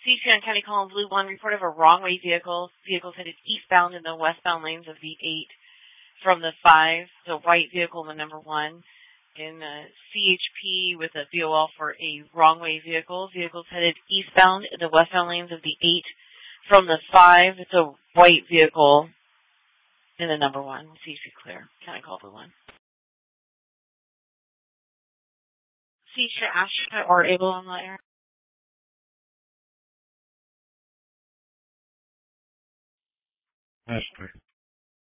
CC on County Call Blue 1, report of a wrong-way vehicle. Vehicles headed eastbound in the westbound lanes of the 8 from the 5. The white vehicle, the number 1. In CHP with a VOL for a wrong-way vehicle. Vehicles headed eastbound in the westbound lanes of the 8 from the 5. It's a white vehicle in the number 1. CHP clear. County Call Blue 1. CHP Astra or Able on the air. Astra.